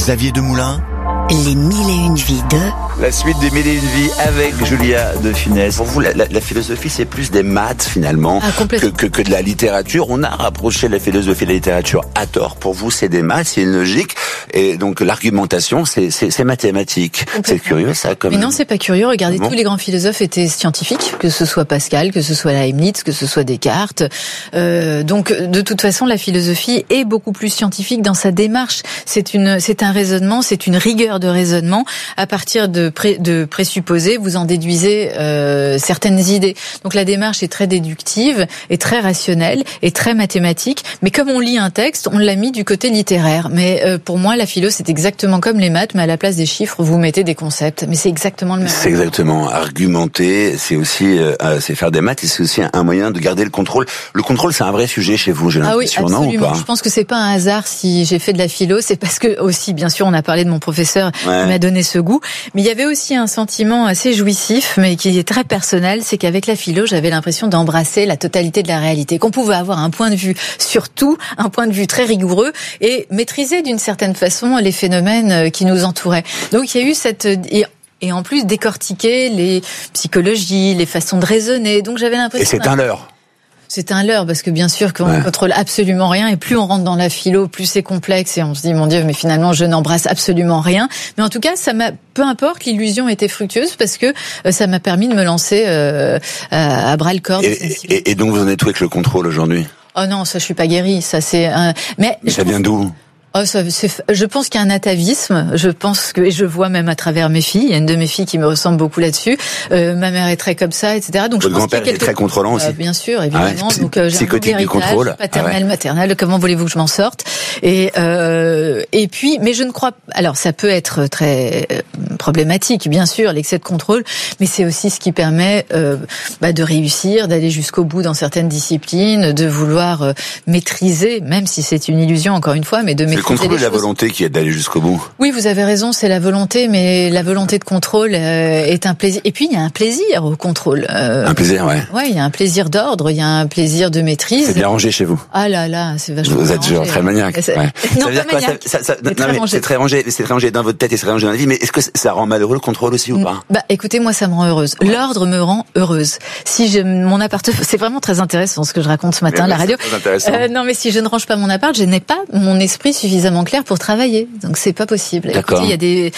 Xavier Demoulin. Les 1001 vies de... La suite des 1001 vies avec Julia de Funès. Pour vous, la philosophie, c'est plus des maths, finalement, que de la littérature. On a rapproché la philosophie de la littérature à tort. Pour vous, c'est des maths, c'est une logique. Et donc, l'argumentation, c'est mathématique. C'est curieux, ça, comme... Mais non, c'est pas curieux. Regardez, tous les grands philosophes étaient scientifiques, que ce soit Pascal, que ce soit Leibniz, que ce soit Descartes. Donc, de toute façon, la philosophie est beaucoup plus scientifique dans sa démarche. C'est un raisonnement, c'est une rigueur de raisonnement. À partir de présupposés, vous en déduisez certaines idées. Donc la démarche est très déductive, est très rationnelle, est très mathématique. Mais comme on lit un texte, on l'a mis du côté littéraire. Mais pour moi, la philo, c'est exactement comme les maths, mais à la place des chiffres, vous mettez des concepts. Mais c'est exactement le même. C'est exactement argumenter. C'est aussi c'est faire des maths et c'est aussi un moyen de garder le contrôle. Le contrôle, c'est un vrai sujet chez vous, j'ai l'impression, oui, absolument. Non ou pas? Je pense que c'est pas un hasard si j'ai fait de la philo. C'est parce que aussi, bien sûr, on a parlé de mon professeur qui m'a donné ce goût. Mais il y avait aussi un sentiment assez jouissif, mais qui est très personnel, c'est qu'avec la philo, j'avais l'impression d'embrasser la totalité de la réalité, qu'on pouvait avoir un point de vue sur tout, un point de vue très rigoureux, et maîtriser d'une certaine façon les phénomènes qui nous entouraient. Donc il y a eu cette... Et en plus décortiquer les psychologies, les façons de raisonner. Donc j'avais l'impression... Et c'est un leurre. C'est un leurre, parce que bien sûr qu'on ne contrôle absolument rien, et plus on rentre dans la philo, plus c'est complexe, et on se dit, mon Dieu, mais finalement, je n'embrasse absolument rien. Mais en tout cas, peu importe, l'illusion était fructueuse, parce que ça m'a permis de me lancer à bras-le-corps. Et donc, vous en êtes où avec le contrôle aujourd'hui? Oh non, ça, je suis pas guérie, ça c'est... Mais ça vient d'où? Je pense qu'il y a un atavisme. Je pense que, et je vois même à travers mes filles, il y a une de mes filles qui me ressemble beaucoup là-dessus. Ma mère est très comme ça, etc. Donc votre grand-père est très contrôlant aussi. Bien sûr, évidemment. Donc psychotique du contrôle, paternel, maternel. Comment voulez-vous que je m'en sorte? Et puis, mais je ne crois. Alors, ça peut être très problématique, bien sûr, l'excès de contrôle, mais c'est aussi ce qui permet de réussir, d'aller jusqu'au bout dans certaines disciplines, de vouloir maîtriser, même si c'est une illusion, encore une fois, mais de maîtriser. Le contrôle et la volonté qui est d'aller jusqu'au bout. Oui, vous avez raison, c'est la volonté, mais la volonté de contrôle est un plaisir. Et puis, il y a un plaisir au contrôle. Un plaisir, ouais. Ouais, il y a un plaisir d'ordre, il y a un plaisir de maîtrise. C'est bien rangé chez vous. Ah là, c'est vachement Vous êtes genre très maniaque. Non, ça veut dire quoi, c'est très rangé dans votre tête et c'est très rangé dans la vie, mais est-ce que ça rend malheureux le contrôle aussi ou pas? Écoutez, moi, ça me rend heureuse. L'ordre me rend heureuse. Si mon appartement, c'est vraiment très intéressant ce que je raconte ce matin à la radio. Non, mais si je ne range pas mon appart, je n'ai pas mon esprit suffisamment clair pour travailler. Donc c'est pas possible. D'accord. Écoutez,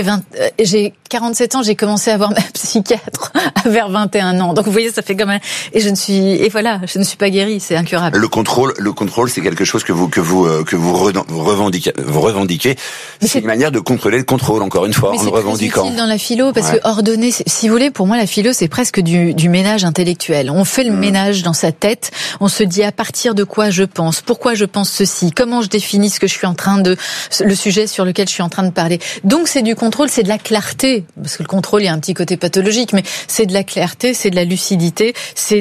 j'ai 47 ans, j'ai commencé à voir ma psychiatre vers 21 ans. Donc vous voyez, ça fait comme et je ne suis pas guérie, c'est incurable. Le contrôle, c'est quelque chose que vous revendiquez. C'est une manière de contrôler le contrôle, encore une fois, en le revendiquant. C'est utile dans la philo, parce que ordonner, si vous voulez, pour moi, la philo, c'est presque du ménage intellectuel. On fait le ménage dans sa tête, on se dit à partir de quoi je pense, pourquoi je pense ceci, comment je définis ce que je suis en train le sujet sur lequel je suis en train de parler. Donc c'est du contrôle, c'est de la clarté, parce que le contrôle, il y a un petit côté pathologique, mais c'est de la clarté, c'est de la lucidité, c'est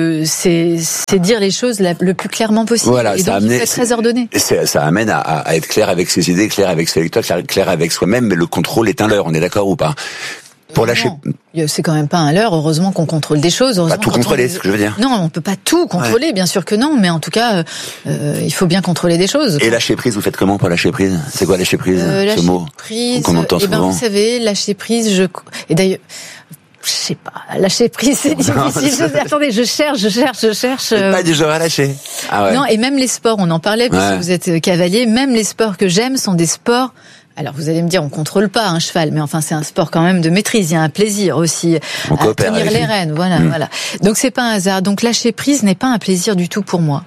dire les choses le plus clairement possible. Voilà, et donc il faut être très ordonné. Ça amène à être clair avec ses idées, clair avec ses lecteurs, clair avec soi-même, mais le contrôle est un leurre, on est d'accord ou pas? Pour lâcher. Non, c'est quand même pas un leurre. Heureusement qu'on contrôle des choses. Pas tout contrôler, c'est ce que je veux dire. Non, on peut pas tout contrôler, bien sûr que non. Mais en tout cas, il faut bien contrôler des choses. Et lâcher prise, vous faites comment pour lâcher prise? C'est quoi lâcher prise, ce mot prise, qu'on entend souvent? Vous savez, lâcher prise, et d'ailleurs, je sais pas, lâcher prise, c'est difficile. Attendez, je cherche. Pas du genre à lâcher. Ah ouais. Non, et même les sports, on en parlait, puisque vous êtes cavalier, même les sports que j'aime sont des sports. Alors vous allez me dire, on contrôle pas un cheval, mais enfin c'est un sport quand même de maîtrise. Il y a un plaisir aussi à tenir les rênes. Voilà. Donc c'est pas un hasard. Donc lâcher prise n'est pas un plaisir du tout pour moi.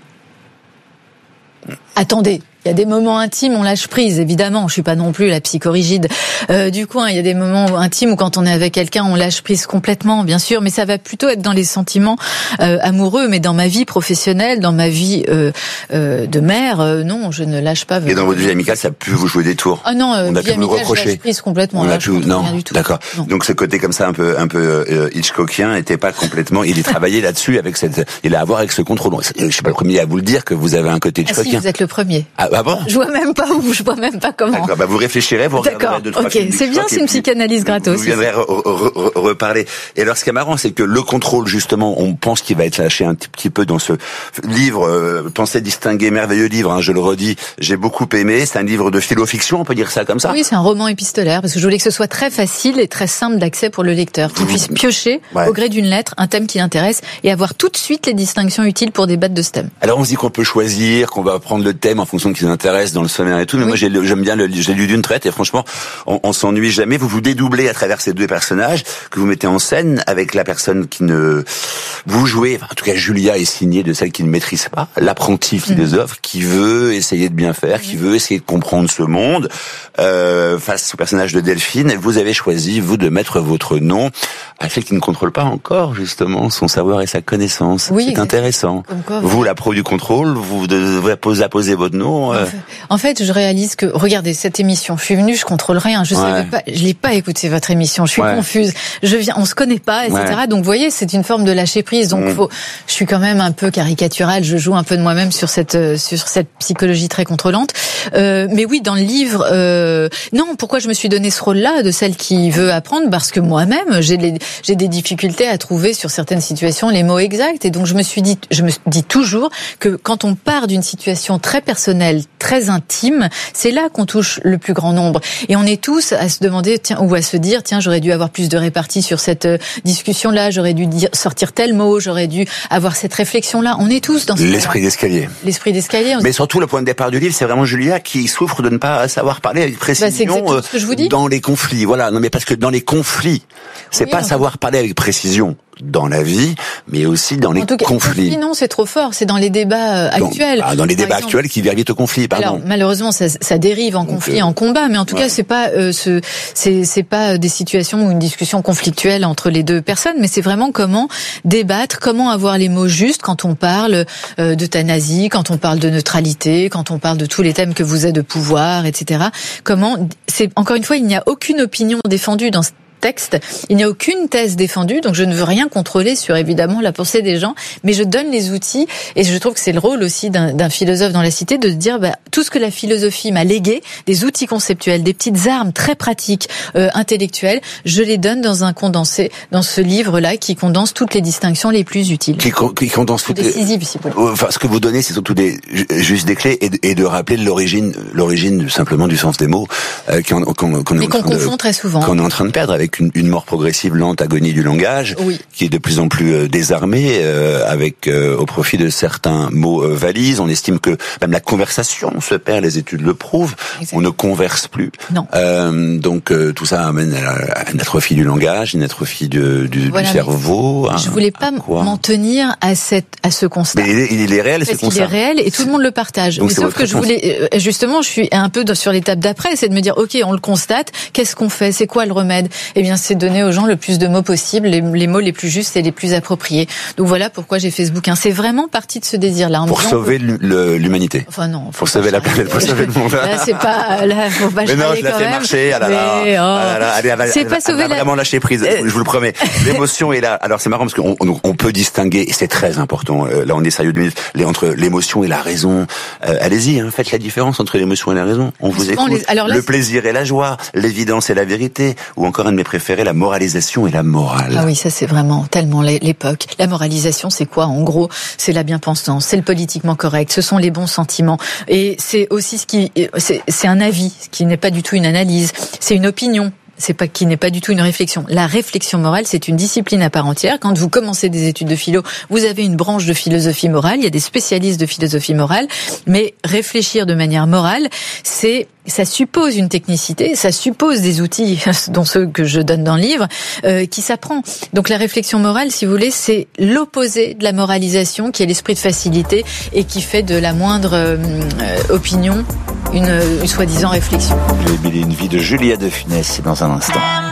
Attendez. Il y a des moments intimes, on lâche prise, évidemment. Je suis pas non plus la psychorigide du coin. Il y a des moments intimes où quand on est avec quelqu'un, on lâche prise complètement, bien sûr. Mais ça va plutôt être dans les sentiments amoureux. Mais dans ma vie professionnelle, dans ma vie de mère, non, je ne lâche pas. Et dans votre vie amicale, ça a pu vous jouer des tours? Ah non, on a pu me reprocher. Je lâche prise complètement. Non, rien du tout. D'accord. Non. Donc ce côté comme ça, un peu Hitchcockien, était pas complètement. Il est travaillé là-dessus avec il a à voir avec ce contrôle. Je suis pas le premier à vous le dire que vous avez un côté Hitchcockien. Ah si, vous êtes le premier. Ah Ah bon? Je vois même pas où, je vois même pas comment. D'accord, vous réfléchirez, vous regarderez deux, trois films. C'est bien, c'est une psychanalyse gratos. Vous viendrez reparler. Et alors, ce qui est marrant, c'est que le contrôle, justement, on pense qu'il va être lâché un petit peu dans ce livre, Pensez distinguer, merveilleux livre, je le redis, j'ai beaucoup aimé. C'est un livre de philo-fiction, on peut dire ça comme ça? Oui, c'est un roman épistolaire, parce que je voulais que ce soit très facile et très simple d'accès pour le lecteur, qu'il puisse piocher au gré d'une lettre un thème qui l'intéresse et avoir tout de suite les distinctions utiles pour débattre de ce thème. Alors on se dit qu'on peut choisir, qu'on va prendre le thème en fonction de ce qui nous intéresse dans le sommaire et tout, mais moi j'aime bien j'ai lu d'une traite et franchement on s'ennuie jamais. Vous dédoublez à travers ces deux personnages que vous mettez en scène avec la personne qui ne... Vous jouez, en tout cas Julia est signée de celle qui ne maîtrise pas, l'apprenti philosophe qui veut essayer de bien faire, qui veut essayer de comprendre ce monde face au personnage de Delphine. Vous avez choisi, vous, de mettre votre nom à celle qui ne contrôle pas encore justement son savoir et sa connaissance. Oui, c'est intéressant. Vous, la pro du contrôle, vous devez poser votre nom. En fait, je réalise que, regardez, cette émission, je suis venue, je contrôle rien, je l'ai pas écouté votre émission, je suis confuse, on se connaît pas, etc. Donc, vous voyez, c'est une forme de lâcher prise. Donc, je suis quand même un peu caricaturale, je joue un peu de moi-même sur cette psychologie très contrôlante. Mais oui, dans le livre, non, pourquoi je me suis donné ce rôle-là de celle qui veut apprendre? Parce que moi-même, j'ai des difficultés à trouver sur certaines situations les mots exacts. Et donc, je me dis toujours que quand on part d'une situation très personnelle, très intime, c'est là qu'on touche le plus grand nombre. Et on est tous à se demander, ou à se dire, j'aurais dû avoir plus de répartie sur cette discussion-là, j'aurais dû sortir tel mot, j'aurais dû avoir cette réflexion-là. On est tous dans l'esprit d'escalier. L'esprit d'escalier. Mais surtout, le point de départ du livre, c'est vraiment Julia qui souffre de ne pas savoir parler avec précision c'est exactement ce que je vous dis. Dans les conflits. Voilà. Non, mais parce que dans les conflits, c'est pas savoir parler avec précision dans la vie, mais aussi dans les conflits. Non, c'est trop fort. C'est dans les débats actuels. Dans les débats actuels qui vont vite au conflit. Pardon. Alors malheureusement, ça dérive en conflit, en combat, mais en tout cas, c'est pas c'est pas des situations ou une discussion conflictuelle entre les deux personnes, mais c'est vraiment comment débattre, comment avoir les mots justes quand on parle d'euthanasie, quand on parle de neutralité, quand on parle de tous les thèmes que vous êtes de pouvoir, etc. Encore une fois, il n'y a aucune opinion défendue dans ce texte. Il n'y a aucune thèse défendue, donc je ne veux rien contrôler sur évidemment la pensée des gens, mais je donne les outils et je trouve que c'est le rôle aussi d'un philosophe dans la cité de dire tout ce que la philosophie m'a légué, des outils conceptuels, des petites armes très pratiques, intellectuelles, je les donne dans un condensé, dans ce livre-là qui condense toutes les distinctions les plus utiles. Qui condense toutes décisives, si vous voulez. Enfin, ce que vous donnez, c'est surtout juste des clés et de rappeler l'origine simplement du sens des mots qu'on confond très souvent. Qu'on est en train de perdre avec une mort progressive, lente agonie du langage, qui est de plus en plus désarmée, avec au profit de certains mots valises. On estime que même la conversation se perd, les études le prouvent. Exactement. On ne converse plus. Non. Donc tout ça amène à une atrophie du langage, une atrophie du cerveau. Je voulais pas m'en tenir à ce constat. Mais il est réel, ce constat. Il est réel et tout le monde le partage. Mais sauf que je voulais, justement, je suis un peu sur l'étape d'après, c'est de me dire, ok, on le constate, qu'est-ce qu'on fait? C'est quoi le remède? Eh bien, c'est donner aux gens le plus de mots possible, les mots les plus justes et les plus appropriés. Donc voilà pourquoi j'ai fait ce bouquin. C'est vraiment parti de ce désir-là. Pour sauver l'humanité. Enfin non. Pour sauver la planète, pour sauver le monde. Là, c'est pas, faut pas. Mais non, je la fais marcher, c'est pas sauver vraiment lâcher prise, je vous le promets. L'émotion est là. Alors c'est marrant parce qu'on peut distinguer, et c'est très important, là on est sérieux, entre l'émotion et la raison. Allez-y, faites la différence entre l'émotion et la raison. On vous écoute. Le plaisir et la joie, l'évidence et la vérité, ou encore un de mes préférés, la moralisation et la morale. Ah oui, ça c'est vraiment tellement l'époque. La moralisation, c'est quoi? En gros, c'est la bien-pensance, c'est le politiquement correct, ce sont les bons sentiments. Et c'est aussi c'est un avis, ce qui n'est pas du tout une analyse, c'est une opinion. Qui n'est pas du tout une réflexion. La réflexion morale, c'est une discipline à part entière. Quand vous commencez des études de philo, vous avez une branche de philosophie morale, il y a des spécialistes de philosophie morale, mais réfléchir de manière morale, ça suppose une technicité, ça suppose des outils, dont ceux que je donne dans le livre, qui s'apprend. Donc la réflexion morale, si vous voulez, c'est l'opposé de la moralisation, qui est l'esprit de facilité et qui fait de la moindre opinion une soi-disant réflexion. J'ai une vie de Julia de Funès, c'est dans un instant.